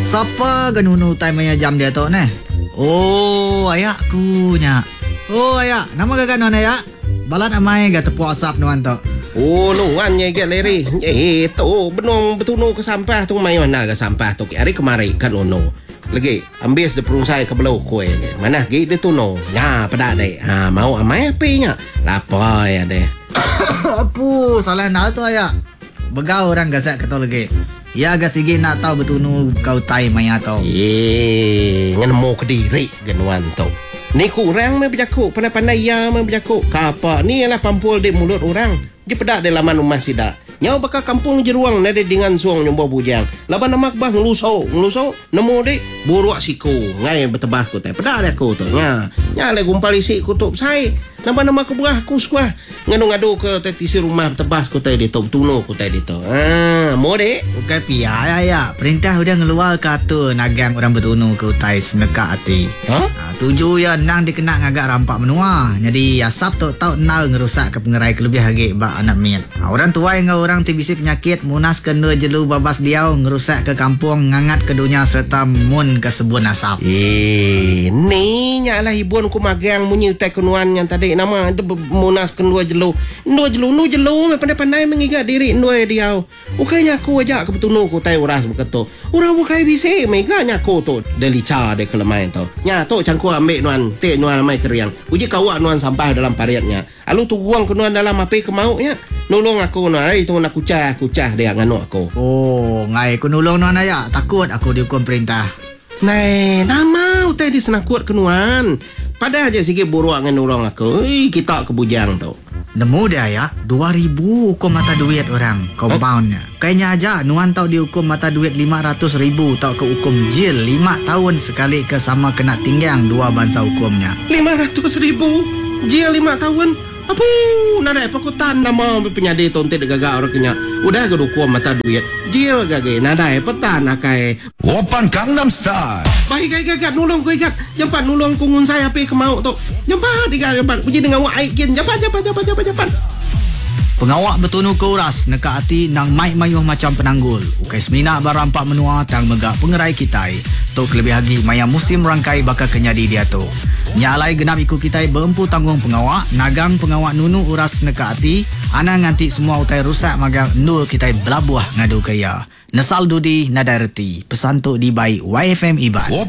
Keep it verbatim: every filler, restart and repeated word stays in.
Siapa genunu time maya jam dia tu ne? Oh, ayakku nya. Oh, ayak. Nama gagan nuan ayak? Balat amai ga tepuk asap nuan tu. Oh, nuan nya get leri. Eh, tu benong betunu ke sampah tu mai mana ke sampah tu. Hari kemari kan ono. Lagi ambil de perungsai ke belau kue. Mana gi de tu no. Nya pada dek. Ha mau amai api nya. Lapar ya deh. Apu, salah nak tu ayak. Begau orang gasak kata lagi. Ya agak sigi nak tahu betunu kau tai maya tau. Eh, ngan mau ke diri genuan tu. Ni kurang me berjaku, pandai-pandai ya me berjaku. Kapa ni ialah pampul di mulut orang. Dia pedak di laman rumah sida. Nyau bakal kampung jeruang nade dengan suang nyombo bujang. Laban namak bah ngeluso, ngeluso nemu de buruak siku. Ngai betebah ku teh. Pedak dia ku tu. Nya, nya le gumpal isi kutup sai. Laban nama ku berah ku suah. Ngadu-ngadu ke teh tisi rumah betebah ku teh di tu tuno ku teh di tu. Ah, mo de. Bukan pia ya ya. Perintah udah ngeluar kata nagang orang betunu ke utai seneka hati. Ha? Ha, tuju ya nang dikena ngagak rampak menua. Jadi asap tu tau nal ngerusak ke pengerai kelebih hagi bak anak miat. Ha, orang tua yang orang tibisi penyakit munas kena jelu babas diau ngerusak ke kampung ngangat ke dunia serta mun ke sebun asap. Eh, ni nyalah hibun ku magang munyi utai kenuan yang tadi nama itu munas kendua jelu. Ndua jelu, nu jelu me pandai-pandai mengigat diri ndua diau. Ukanya aku ajak ke betunu ku tai uras beketo. Urang bukai bisi meganya ku tu delica de kelemai tu. Nya tu cangku ambil nuan, te nuan mai keriang. Uji kawak nuan sampah dalam pariatnya. Alu tu buang ke nuan dalam api ke mau nya. Nolong aku nuan, itu nak kucah, kucah dia nganu aku. Oh, ngai ku nulung nuan ayak. Takut aku dihukum perintah. Nai, nama utai di senang kuat kenuan. Pada aja sikit buruak dengan orang aku. Ih, kita ke bujang tu. Nemu dia ya, dua ribu hukum mata duit orang, compoundnya. Huh? Kayaknya aja, nuan tau dihukum mata duit lima ratus ribu, tau ke hukum jil lima tahun sekali ke sama kena tinggang dua bangsa hukumnya. lima ratus ribu? Jil lima tahun? Apa? Nada pakutan nama penyadi tonte de gaga orang kenya. Udah gaduh kuam mata duit. Jil gage nada petan akai. Open Gangnam Style. Baik gage gage nulung ku ikat. Jampan nulung kungun saya api ke mau tu. Jampan diga jampan uji dengan wa aikin. Jampan jampan jampan jampan jampan. Pengawak betunu ke uras neka hati nang mai mayuh macam penanggul. Ukai semina barampak menua tang megak pengerai kitai. Tok lebih lagi maya musim rangkai bakal kenyadi dia tu. Nyalai genap ikut kitai berempu tanggung pengawak. Nagang pengawak nunu uras neka hati. Ana nganti semua utai rusak magang nul kitai belabuah ngadu kaya. Nesal dudi nadai reti. Pesan tu di by Y F M Iban.